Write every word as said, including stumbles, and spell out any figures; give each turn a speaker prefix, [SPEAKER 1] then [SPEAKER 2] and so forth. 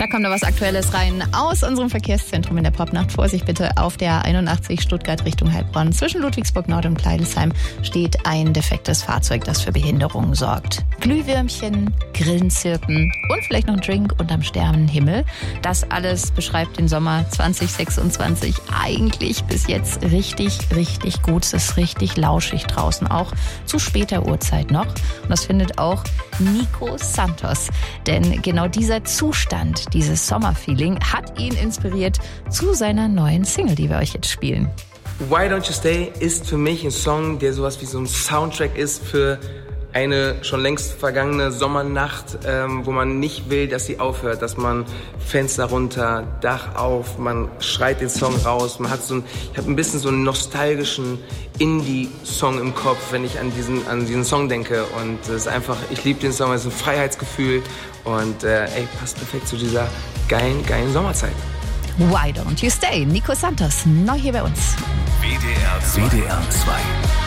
[SPEAKER 1] kommt da was Aktuelles rein aus unserem Verkehrszentrum in der Popnacht. Vorsicht bitte auf der einundachtzig Stuttgart Richtung Heilbronn. Zwischen Ludwigsburg Nord und Kleidelsheim steht ein defektes Fahrzeug, das für Behinderungen sorgt. Glühwürmchen, Grillenzirpen und vielleicht noch ein Drink unterm Sternenhimmel. Das alles beschreibt den Sommer zwanzig sechsundzwanzig eigentlich bis jetzt richtig, richtig gut. Es ist richtig lauschig draußen, auch zu später Uhrzeit noch. Und das findet auch Nico Santos. Denn genau dieser Zustand, dieses Sommerfeeling, hat ihn inspiriert zu seiner neuen Single, die wir euch jetzt spielen.
[SPEAKER 2] Why Don't You Stay ist für mich ein Song, der sowas wie so ein Soundtrack ist für eine schon längst vergangene Sommernacht, ähm, wo man nicht will, dass sie aufhört, dass man Fenster runter, Dach auf, man schreit den Song raus, man hat so ein, ich habe ein bisschen so einen nostalgischen Indie-Song im Kopf, wenn ich an diesen, an diesen Song denke, und es ist einfach, ich liebe den Song, es ist ein Freiheitsgefühl und äh, ey, passt perfekt zu dieser geilen, geilen Sommerzeit.
[SPEAKER 1] Why Don't You Stay? Nico Santos, neu hier bei uns.
[SPEAKER 3] W D R zwei.